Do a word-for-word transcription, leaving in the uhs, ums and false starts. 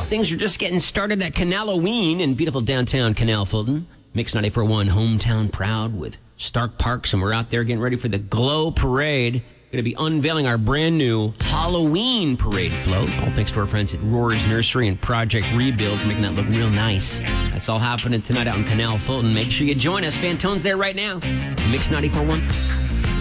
Things are just getting started at Canaloween in beautiful downtown Canal Fulton. Mix ninety-four point one, hometown proud with Stark Parks, and we're out there getting ready for the Glow Parade. Going to be unveiling our brand new Halloween parade float. All thanks to our friends at Rory's Nursery and Project Rebuild for making that look real nice. That's all happening tonight out in Canal Fulton. Make sure you join us. Fantone's there right now. Mix ninety-four point one.